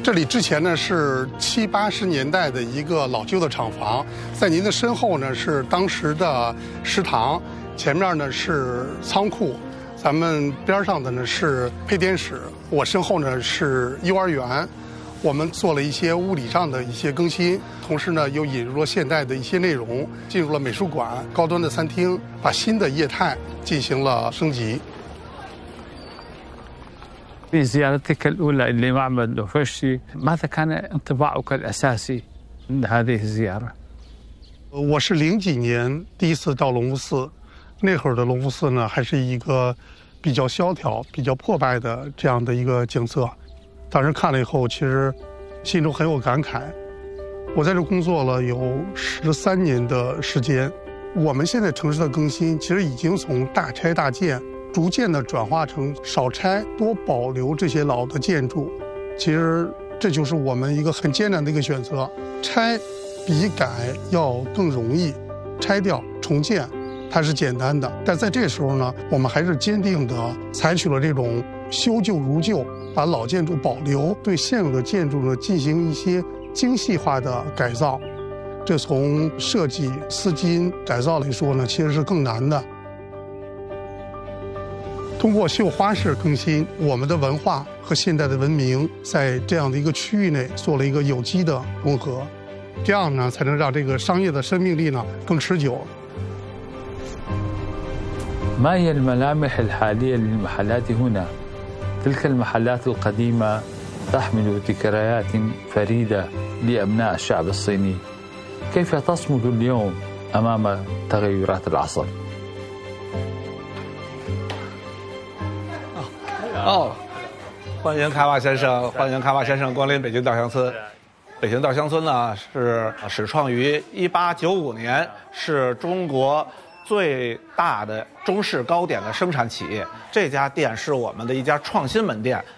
这里之前呢是70、80年代的一个老旧的厂房，在您的身后呢是当时的食堂，前面呢是仓库，咱们边上的呢是配电室，我身后呢是幼儿园。我们做了一些物理上的一些更新，同时呢又引入了现代的一些内容，进入了美术馆、高端的餐厅，把新的业态进行了升级。 في زيارتك الأولى لمعبد لوفشي ماذا كان انطباعك الأساسي من هذه الزيارة؟ 我是00几年第一次到隆福寺，那会儿的隆福寺呢还是一个比较萧条、比较破败的这样的一个景色。当时看了以后，其实心中很有感慨。我在这工作了有13年的时间，我们现在城市的更新，其实已经从大拆大建，逐渐的转化成少拆多保留这些老的建筑。其实这就是我们一个很艰难的一个选择，拆比改要更容易，拆掉重建它是简单的，但在这时候呢，我们还是坚定的采取了这种修旧如旧，把老建筑保留，对现有的建筑呢进行一些精细化的改造。这从设计、丝巾改造来说呢，其实是更难的。通过绣花式更新，我们的文化和现代的文明在这样的一个区域内做了一个有机的融合，这样呢才能让这个商业的生命力呢更持久。 ما هي الملامح الحالية للمحلات هنا؟ تلك المحلات القديمة تحمل ذكريات فريدة لأبناء الشعب الصيني. كيف تصمد اليوم أمام تغيرات العصر؟ 欢迎卡瓦先生，欢迎卡瓦先生光临北京稻香村。北京稻香村呢是始创于1895年，是中国最大的中式糕点的生产企业。这家店是我们的一家创新门店。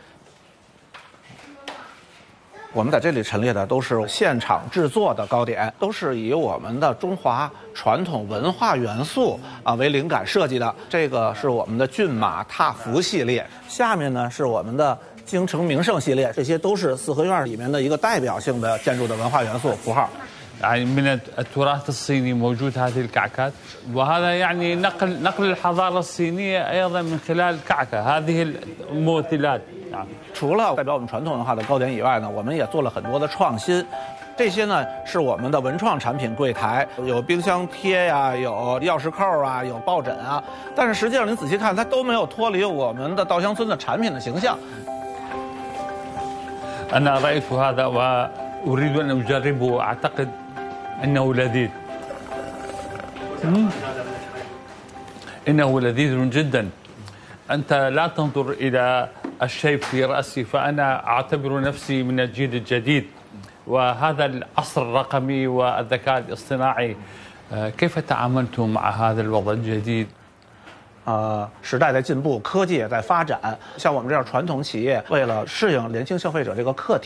我们在这里陈列的都是现场制作的糕点，都是以我们的中华传统文化元素为灵感设计的。这个是我们的骏马踏符系列，下面呢是我们的京城名胜系列，这些都是四合院里面的一个代表性的建筑的文化元素符号。 يعني من التراث الصيني موجود هذه الكعكات، وهذا يعني نقل الحضارة الصينية أيضا من خلال الكعكة هذه الممثلات. 除了代表我们传统文化的糕点以外呢，我们也做了很多的创新。这些呢是我们的文创产品柜台，有冰箱贴呀，有钥匙扣啊，有抱枕啊。但是实际上您仔细看，它都没有脱离我们的稻香村的产品的形象。 أنا رأيت هذا وأريد أن أجربه. أعتقد إنه لذيذ. إنه لذيذ جدا. أنت لا تنظر إلى الشيب في رأسي، فأنا أعتبر نفسي من الجيل الجديد، وهذا العصر الرقمي والذكاء الاصطناعي. كيف تعاملتم مع هذا الوضع الجديد؟ 时代在进步，科技也在发展。像我们这样传统企业，为了适应年轻消费者这个课题。